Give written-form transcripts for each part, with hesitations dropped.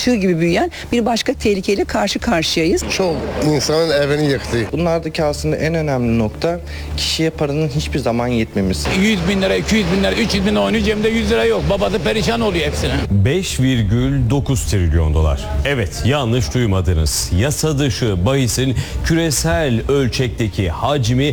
çığ gibi büyüyen bir başka tehlikeyle karşı karşıyayız. Çok insanın evini yıktı. Bunlardaki aslında en önemli nokta kişiye paranın hiçbir zaman yetmemesi. 100 bin lira, 200 bin lira, 300 bin lira oynuyor, cebimde 100 lira yok. Babası perişan oluyor hepsine. 5,9 trilyon dolar. Evet, yanlış duymadınız. Yasa dışı bahisin küresel ölçekteki hacmi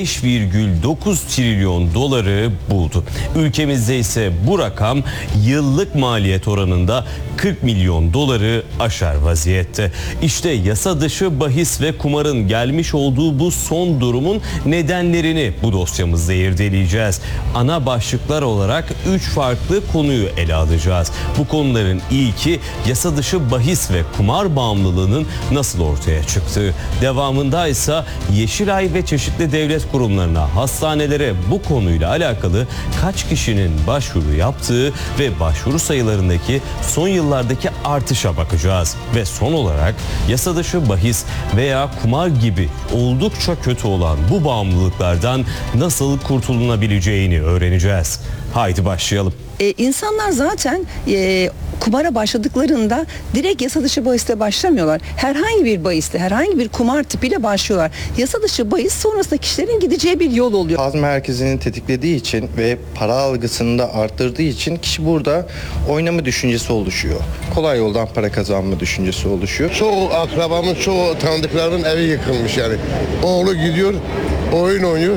5,9 trilyon doları buldu. Ülkemizde ise bu rakam yıllık maliyet oranında 40 milyon doları aşar vaziyette. İşte yasa dışı bahis ve kumarın gelmiş olduğu bu son durumun nedenlerini bu dosyamızda irdeleyeceğiz. Ana başlıklar olarak 3 farklı konuyu ele alacağız. Bu konuların ilki yasa dışı bahis ve kumar bağımlılığının nasıl ortaya çıktığı. Devamında ise Yeşilay ve çeşitli devlet kurumlarına, hastanelere bu konuyla alakalı kaç kişinin başvuru yaptığı ve başvuru sayılarındaki son yıllardaki artışa bakacağız. Ve son olarak yasa dışı bahis veya kumar gibi oldukça kötü olan bu bağımlılıklardan nasıl kurtulunabileceğini öğreneceğiz. Haydi başlayalım. İnsanlar zaten kumara başladıklarında direkt yasa dışı bahiste başlamıyorlar. Herhangi bir bahiste, herhangi bir kumar tipiyle başlıyorlar. Yasa dışı bahis sonrasında kişilerin gideceği bir yol oluyor. Hazm merkezini tetiklediği için ve para algısını da arttırdığı için kişi burada oynama düşüncesi oluşuyor. Kolay yoldan para kazanma düşüncesi oluşuyor. Çoğu akrabamın, çoğu tanıdıklarımın evi yıkılmış yani. Oğlu gidiyor, oyun oynuyor.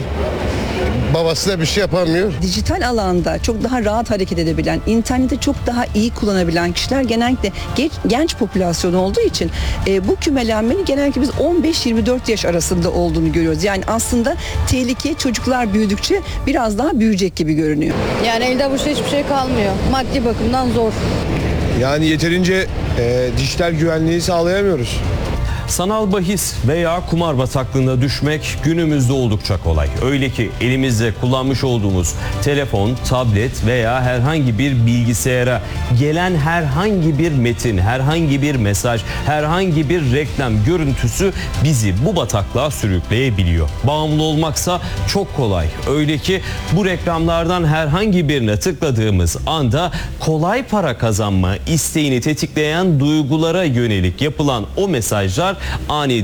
Babası da bir şey yapamıyor. Dijital alanda çok daha rahat hareket edebilen, interneti çok daha iyi kullanabilen kişiler genellikle genç popülasyon olduğu için bu kümelenmenin genellikle biz 15-24 yaş arasında olduğunu görüyoruz. Yani aslında tehlike çocuklar büyüdükçe biraz daha büyüyecek gibi görünüyor. Yani elde avuçta hiçbir şey kalmıyor. Maddi bakımdan zor. Yani yeterince dijital güvenliği sağlayamıyoruz. Sanal bahis veya kumar bataklığına düşmek günümüzde oldukça kolay. Öyle ki elimizde kullanmış olduğumuz telefon, tablet veya herhangi bir bilgisayara gelen herhangi bir metin, herhangi bir mesaj, herhangi bir reklam görüntüsü bizi bu bataklığa sürükleyebiliyor. Bağımlı olmaksa çok kolay. Öyle ki bu reklamlardan herhangi birine tıkladığımız anda kolay para kazanma isteğini tetikleyen duygulara yönelik yapılan o mesajlar ani